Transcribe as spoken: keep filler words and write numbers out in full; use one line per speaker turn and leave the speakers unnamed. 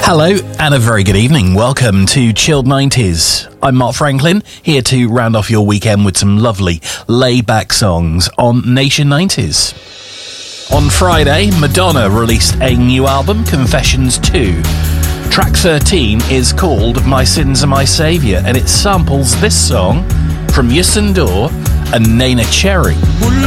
Hello and a very good evening. Welcome to Chilled nineties. I'm Mark Franklin, here to round off your weekend with some lovely laid-back songs on Nation nineties. On Friday, Madonna released a new album, Confessions two. Track thirteen is called My Sins Are My Saviour, and it samples this song from Yusin Dor and Nena Cherry.